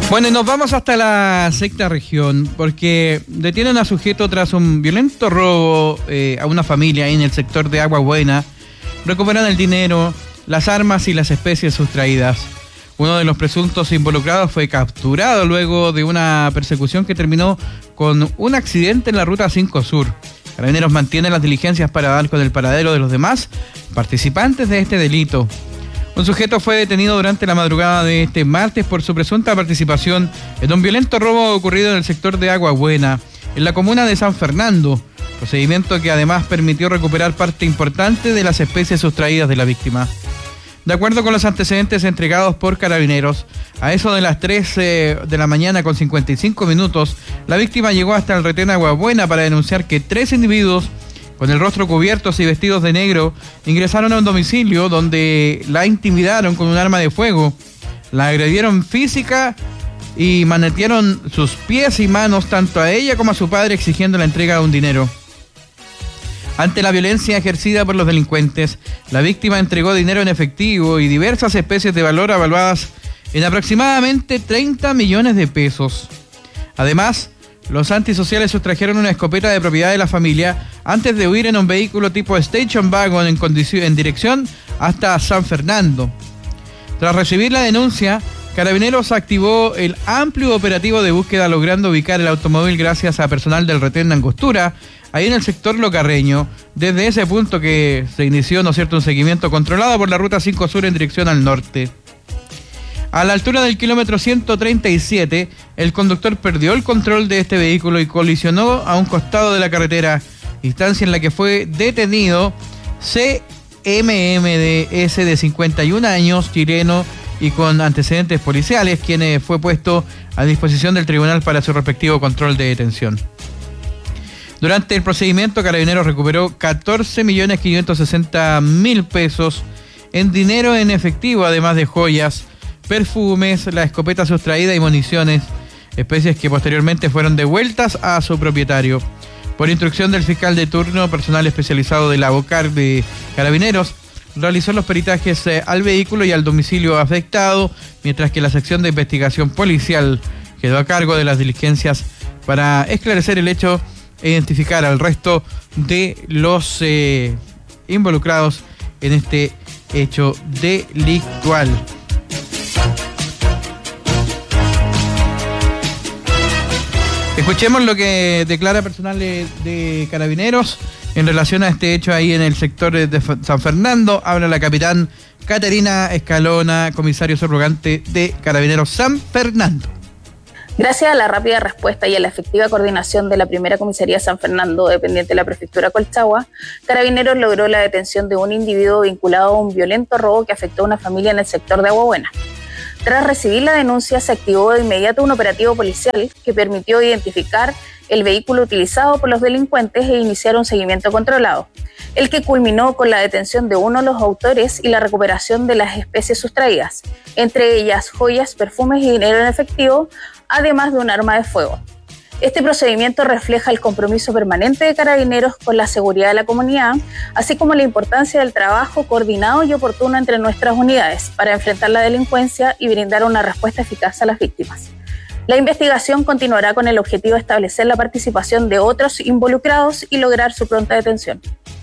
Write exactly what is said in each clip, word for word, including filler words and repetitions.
Bueno, y nos vamos hasta la sexta región, porque detienen a sujeto tras un violento robo eh, a una familia ahí en el sector de Agua Buena. Recuperan el dinero, las armas y las especies sustraídas. Uno de los presuntos involucrados fue capturado luego de una persecución que terminó con un accidente en la ruta cinco Sur. Carabineros mantienen las diligencias para dar con el paradero de los demás participantes de este delito. Un sujeto fue detenido durante la madrugada de este martes por su presunta participación en un violento robo ocurrido en el sector de Agua Buena, en la comuna de San Fernando, procedimiento que además permitió recuperar parte importante de las especies sustraídas de la víctima. De acuerdo con los antecedentes entregados por Carabineros, a eso de las tres eh, de la mañana con cincuenta y cinco minutos, la víctima llegó hasta el retén Agua Buena para denunciar que tres individuos con el rostro cubiertos y vestidos de negro, ingresaron a un domicilio donde la intimidaron con un arma de fuego, la agredieron física y manotearon sus pies y manos tanto a ella como a su padre, exigiendo la entrega de un dinero. Ante la violencia ejercida por los delincuentes, la víctima entregó dinero en efectivo y diversas especies de valor evaluadas en aproximadamente treinta millones de pesos. Además, los antisociales sustrajeron una escopeta de propiedad de la familia antes de huir en un vehículo tipo Station Wagon en, condición, en dirección hasta San Fernando. Tras recibir la denuncia, Carabineros activó el amplio operativo de búsqueda, logrando ubicar el automóvil gracias a personal del retén de Angostura, ahí en el sector locarreño. Desde ese punto que se inició, ¿no es cierto?, un seguimiento controlado por la ruta cinco Sur en dirección al norte. A la altura del kilómetro ciento treinta y siete, el conductor perdió el control de este vehículo y colisionó a un costado de la carretera, instancia en la que fue detenido C M M D S de cincuenta y un años, chileno y con antecedentes policiales, quien fue puesto a disposición del tribunal para su respectivo control de detención. Durante el procedimiento, Carabineros recuperó catorce millones quinientos sesenta mil pesos en dinero en efectivo, además de joyas, perfumes, la escopeta sustraída y municiones, especies que posteriormente fueron devueltas a su propietario. Por instrucción del fiscal de turno, personal especializado de la BOCAR de Carabineros realizó los peritajes eh, al vehículo y al domicilio afectado, mientras que la sección de investigación policial quedó a cargo de las diligencias para esclarecer el hecho e identificar al resto de los eh, involucrados en este hecho delictual. Escuchemos lo que declara personal de, de Carabineros en relación a este hecho ahí en el sector de San Fernando. Habla la capitán Caterina Escalona, comisario subrogante de Carabineros San Fernando. Gracias a la rápida respuesta y a la efectiva coordinación de la primera comisaría San Fernando, dependiente de la prefectura Colchagua, Carabineros logró la detención de un individuo vinculado a un violento robo que afectó a una familia en el sector de Agua Buena. Tras recibir la denuncia, se activó de inmediato un operativo policial que permitió identificar el vehículo utilizado por los delincuentes e iniciar un seguimiento controlado, el que culminó con la detención de uno de los autores y la recuperación de las especies sustraídas, entre ellas joyas, perfumes y dinero en efectivo, además de un arma de fuego. Este procedimiento refleja el compromiso permanente de Carabineros con la seguridad de la comunidad, así como la importancia del trabajo coordinado y oportuno entre nuestras unidades para enfrentar la delincuencia y brindar una respuesta eficaz a las víctimas. La investigación continuará con el objetivo de establecer la participación de otros involucrados y lograr su pronta detención.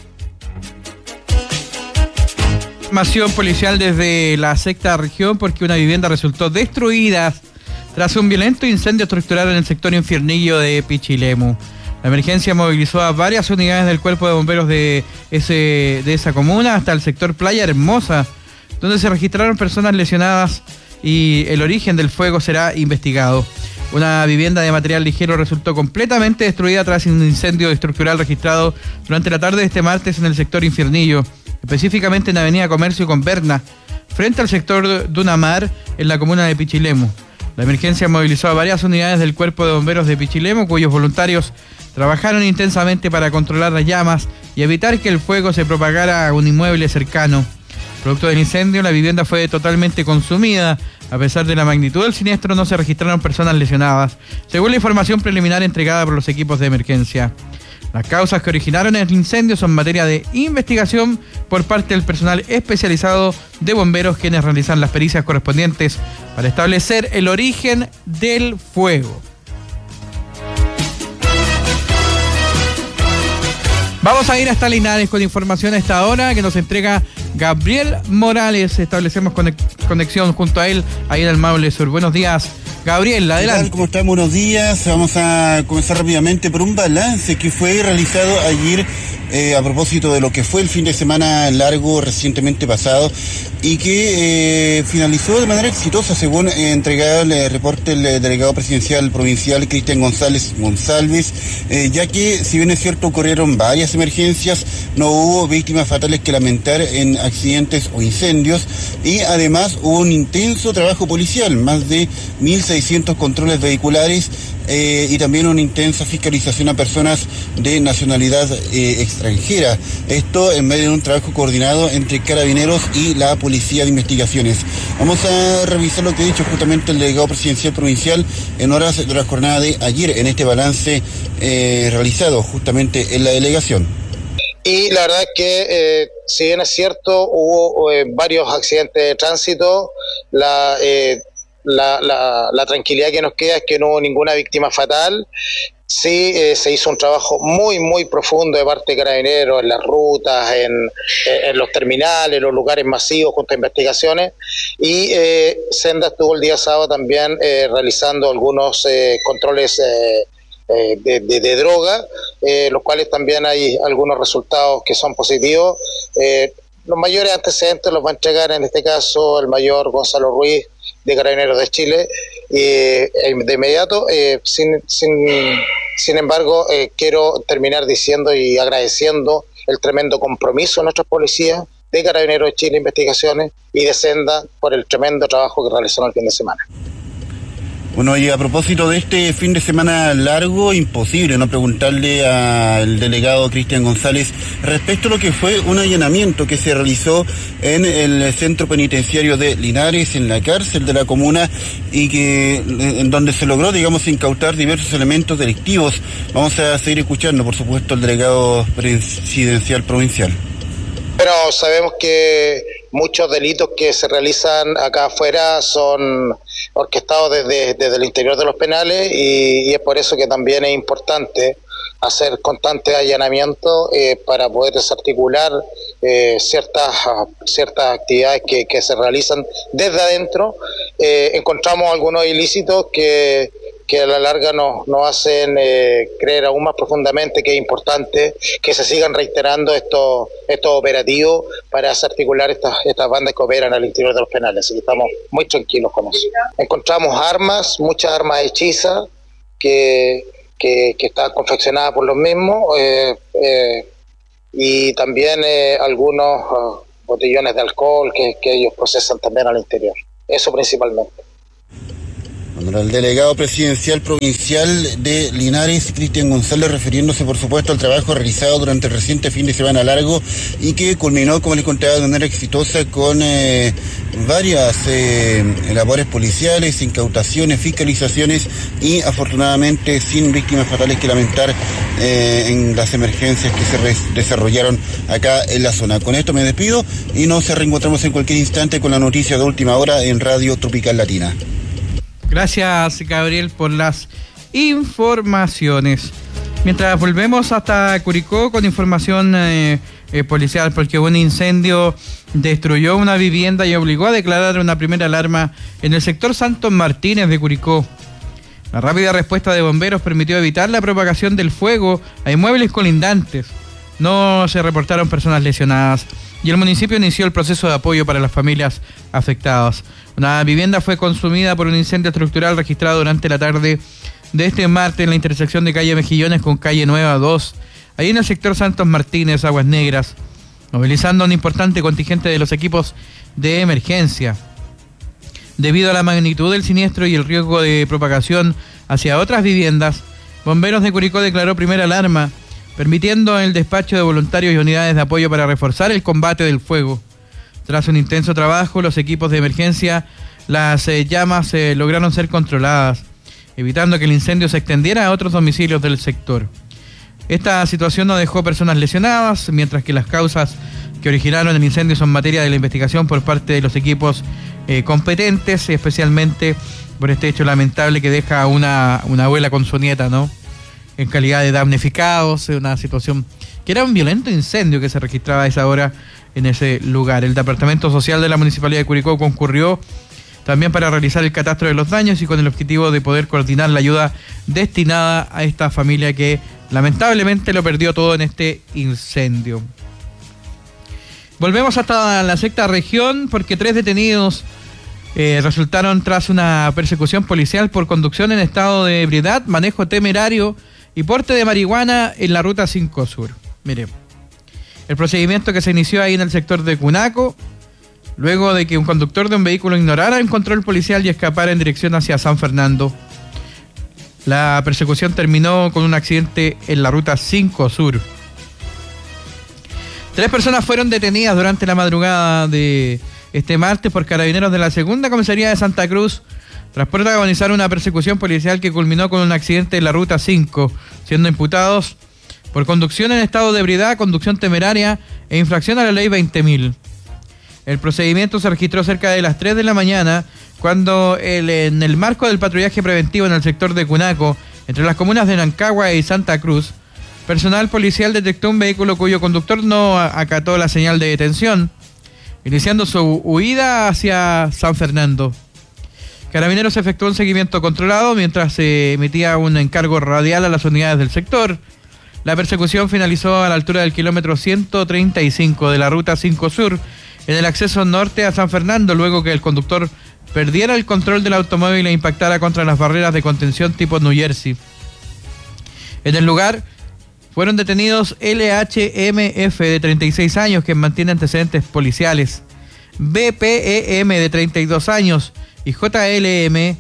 Información policial desde la sexta región, porque una vivienda resultó destruida tras un violento incendio estructural en el sector Infiernillo de Pichilemu. La emergencia movilizó a varias unidades del Cuerpo de Bomberos de, ese, de esa comuna hasta el sector Playa Hermosa, donde se registraron personas lesionadas y el origen del fuego será investigado. Una vivienda de material ligero resultó completamente destruida tras un incendio estructural registrado durante la tarde de este martes en el sector Infiernillo, específicamente en Avenida Comercio con Berna, frente al sector Dunamar, en la comuna de Pichilemu. La emergencia movilizó a varias unidades del Cuerpo de Bomberos de Pichilemu, cuyos voluntarios trabajaron intensamente para controlar las llamas y evitar que el fuego se propagara a un inmueble cercano. Producto del incendio, la vivienda fue totalmente consumida. A pesar de la magnitud del siniestro, no se registraron personas lesionadas, según la información preliminar entregada por los equipos de emergencia. Las causas que originaron el incendio son materia de investigación por parte del personal especializado de bomberos, quienes realizan las pericias correspondientes para establecer el origen del fuego. Vamos a ir hasta Linares con información a esta hora que nos entrega Gabriel Morales. Establecemos conexión junto a él ahí en el Maule Sur. Buenos días, Gabriel, adelante. ¿Qué tal? ¿Cómo están? Buenos días. Vamos a comenzar rápidamente por un balance que fue realizado ayer eh, a propósito de lo que fue el fin de semana largo recientemente pasado y que eh, finalizó de manera exitosa, según eh, entregado el eh, reporte del eh, delegado presidencial provincial Cristian González González, eh, ya que si bien es cierto ocurrieron varias emergencias, no hubo víctimas fatales que lamentar en accidentes o incendios, y además hubo un intenso trabajo policial, más de mil seiscientos controles vehiculares eh, y también una intensa fiscalización a personas de nacionalidad eh, extranjera. Esto en medio de un trabajo coordinado entre Carabineros y la Policía de Investigaciones. Vamos a revisar lo que ha dicho justamente el delegado presidencial provincial en horas de la jornada de ayer en este balance eh, realizado justamente en la delegación. Y la verdad es que, eh, si bien es cierto, hubo eh, varios accidentes de tránsito, la, eh, la, la, la tranquilidad que nos queda es que no hubo ninguna víctima fatal. Sí, eh, se hizo un trabajo muy, muy profundo de parte de Carabineros en las rutas, en, en los terminales, en los lugares masivos, junto a investigaciones. Y eh, Senda estuvo el día sábado también eh, realizando algunos eh, controles eh, Eh, de, de, de droga, eh, los cuales también hay algunos resultados que son positivos. Eh, los mayores antecedentes los va a entregar en este caso el mayor Gonzalo Ruiz de Carabineros de Chile eh, de inmediato. Eh, sin, sin, sin embargo, eh, quiero terminar diciendo y agradeciendo el tremendo compromiso de nuestras policías, de Carabineros de Chile Investigaciones y de Senda por el tremendo trabajo que realizaron el fin de semana. Bueno, y a propósito de este fin de semana largo, imposible no preguntarle al delegado Cristian González respecto a lo que fue un allanamiento que se realizó en el centro penitenciario de Linares, en la cárcel de la comuna, y que en donde se logró, digamos, incautar diversos elementos delictivos. Vamos a seguir escuchando, por supuesto, al delegado presidencial provincial. Pero sabemos que muchos delitos que se realizan acá afuera son orquestados desde, desde el interior de los penales y, y es por eso que también es importante hacer constantes allanamientos eh, para poder desarticular eh, ciertas, ciertas actividades que, que se realizan desde adentro. Eh, encontramos algunos ilícitos que que a la larga nos, nos hacen eh, creer aún más profundamente que es importante que se sigan reiterando estos estos operativos para desarticular estas, estas bandas que operan al interior de los penales. Así que estamos muy tranquilos con eso. Encontramos armas, muchas armas hechizas que, que, que están confeccionadas por los mismos eh, eh, y también eh, algunos uh, botellones de alcohol que, que ellos procesan también al interior. Eso principalmente. Bueno, el delegado presidencial provincial de Linares, Cristian González, refiriéndose por supuesto al trabajo realizado durante el reciente fin de semana largo y que culminó, como les contaba, de manera exitosa con eh, varias eh, labores policiales, incautaciones, fiscalizaciones y afortunadamente sin víctimas fatales que lamentar eh, en las emergencias que se desarrollaron acá en la zona. Con esto me despido y nos reencontramos en cualquier instante con la noticia de última hora en Radio Tropical Latina. Gracias, Gabriel, por las informaciones. Mientras volvemos hasta Curicó con información eh, eh, policial, porque un incendio destruyó una vivienda y obligó a declarar una primera alarma en el sector Santos Martínez de Curicó. La rápida respuesta de bomberos permitió evitar la propagación del fuego a inmuebles colindantes. No se reportaron personas lesionadas y el municipio inició el proceso de apoyo para las familias afectadas. Una vivienda fue consumida por un incendio estructural registrado durante la tarde de este martes en la intersección de calle Mejillones con calle Nueva dos, ahí en el sector Santos Martínez, Aguas Negras, movilizando un importante contingente de los equipos de emergencia. Debido a la magnitud del siniestro y el riesgo de propagación hacia otras viviendas, Bomberos de Curicó declaró primera alarma, permitiendo el despacho de voluntarios y unidades de apoyo para reforzar el combate del fuego. Tras un intenso trabajo, los equipos de emergencia, las eh, llamas eh, lograron ser controladas, evitando que el incendio se extendiera a otros domicilios del sector. Esta situación no dejó personas lesionadas, mientras que las causas que originaron el incendio son materia de la investigación por parte de los equipos eh, competentes, especialmente por este hecho lamentable que deja a una, una abuela con su nieta, ¿no?, en calidad de damnificados, una situación que era un violento incendio que se registraba a esa hora en ese lugar. El Departamento Social de la Municipalidad de Curicó concurrió también para realizar el catastro de los daños y con el objetivo de poder coordinar la ayuda destinada a esta familia que lamentablemente lo perdió todo en este incendio. Volvemos hasta la sexta región porque tres detenidos eh, resultaron tras una persecución policial por conducción en estado de ebriedad, manejo temerario y porte de marihuana en la ruta cinco Sur. Mire, el procedimiento que se inició ahí en el sector de Cunaco, luego de que un conductor de un vehículo ignorara el control policial y escapara en dirección hacia San Fernando. La persecución terminó con un accidente en la ruta cinco Sur. Tres personas fueron detenidas durante la madrugada de este martes por carabineros de la segunda comisaría de Santa Cruz tras protagonizar una persecución policial que culminó con un accidente en la ruta cinco, siendo imputados por conducción en estado de ebriedad, conducción temeraria e infracción a la ley veinte mil. El procedimiento se registró cerca de las tres de la mañana, cuando el, en el marco del patrullaje preventivo en el sector de Cunaco, entre las comunas de Nancagua y Santa Cruz, personal policial detectó un vehículo cuyo conductor no acató la señal de detención, iniciando su huida hacia San Fernando. Carabineros efectuó un seguimiento controlado mientras se emitía un encargo radial a las unidades del sector. La persecución finalizó a la altura del kilómetro ciento treinta y cinco de la ruta cinco Sur, en el acceso norte a San Fernando, luego que el conductor perdiera el control del automóvil e impactara contra las barreras de contención tipo New Jersey. En el lugar fueron detenidos L H M F de treinta y seis años, que mantiene antecedentes policiales, B P E M de treinta y dos años y J L M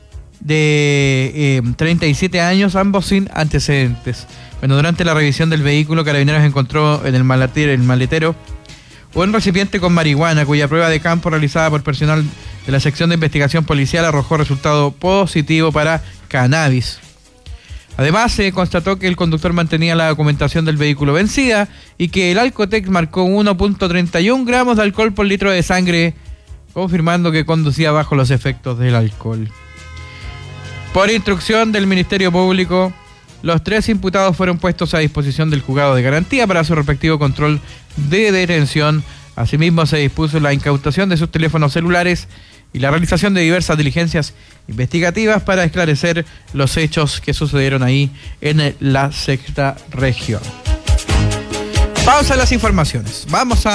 de eh, treinta y siete años, ambos sin antecedentes. Bueno, durante la revisión del vehículo, Carabineros encontró en el maletero, el maletero un recipiente con marihuana, cuya prueba de campo realizada por personal de la sección de investigación policial arrojó resultado positivo para cannabis. Además, se constató que el conductor mantenía la documentación del vehículo vencida y que el Alcotec marcó uno punto treinta y uno gramos de alcohol por litro de sangre, confirmando que conducía bajo los efectos del alcohol. Por instrucción del Ministerio Público, los tres imputados fueron puestos a disposición del juzgado de garantía para su respectivo control de detención. Asimismo, se dispuso la incautación de sus teléfonos celulares y la realización de diversas diligencias investigativas para esclarecer los hechos que sucedieron ahí en la sexta región. Pausa en las informaciones. Vamos a